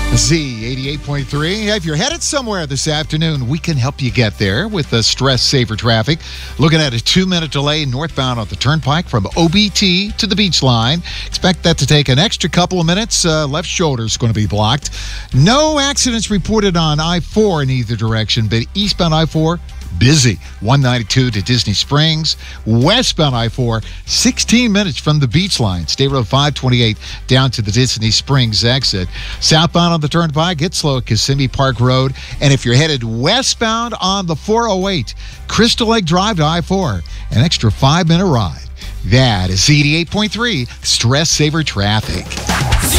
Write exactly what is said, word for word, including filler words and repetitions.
Z eighty-eight point three. If you're headed somewhere this afternoon, we can help you get there with the stress saver traffic. Looking at a two-minute delay northbound on the turnpike from O B T to the beach line. Expect that to take an extra couple of minutes. Uh, left shoulder is going to be blocked. No accidents reported on I four in either direction, but eastbound I four, busy. one ninety-two to Disney Springs. Westbound I four, sixteen minutes from the beach line. State Road five twenty-eight down to the Disney Springs exit. Southbound on the turnpike, get slow at Kissimmee Park Road. And if you're headed westbound on the four oh eight, Crystal Lake Drive to I four, an extra five-minute ride. That is eighty-eight point three Stress Saver Traffic.